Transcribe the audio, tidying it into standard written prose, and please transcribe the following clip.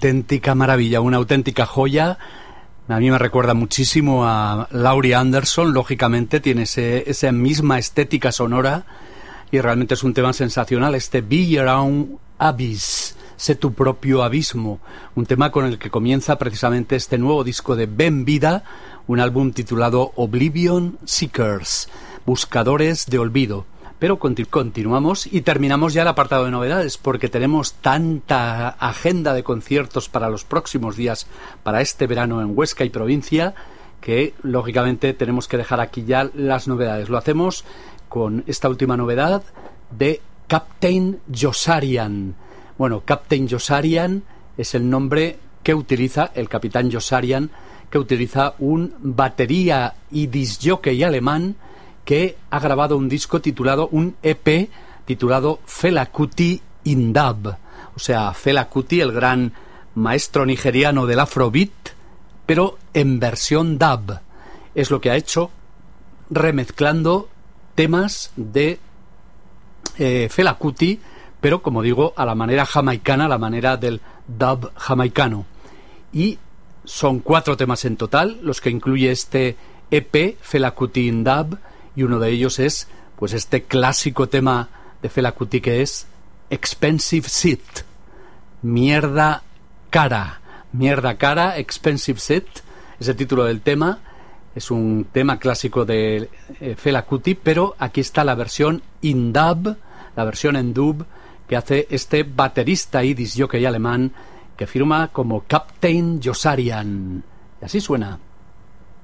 auténtica maravilla, una auténtica joya. A mí me recuerda muchísimo a Laurie Anderson, lógicamente tiene esa misma estética sonora y realmente es un tema sensacional, este Be Your Own Abyss, sé tu propio abismo, un tema con el que comienza precisamente este nuevo disco de Ben Vida, un álbum titulado Oblivion Seekers, Buscadores de Olvido. Pero continuamos y terminamos ya el apartado de novedades porque tenemos tanta agenda de conciertos para los próximos días, para este verano en Huesca y provincia, que lógicamente tenemos que dejar aquí ya las novedades. Lo hacemos con esta última novedad de Captain Yossarian. Bueno, Captain Yossarian es el nombre que utiliza el capitán Yossarian, que utiliza un batería y discjockey alemán que ha grabado un disco titulado, un EP titulado Fela Kuti in Dub. O sea, Fela Kuti, el gran maestro nigeriano del Afrobeat, pero en versión dub. Es lo que ha hecho, remezclando temas de Fela Kuti, pero como digo, a la manera jamaicana, a la manera del dub jamaicano. Y son 4 temas en total, los que incluye este EP, Fela Kuti in Dub, y uno de ellos es pues este clásico tema de Fela Kuti que es Expensive Shit, mierda cara, Expensive Shit, es el título del tema. Es un tema clásico de Fela Kuti, pero aquí está la versión in dub, la versión en dub que hace este baterista y discjockey alemán que firma como Captain Yossarian. Y así suena.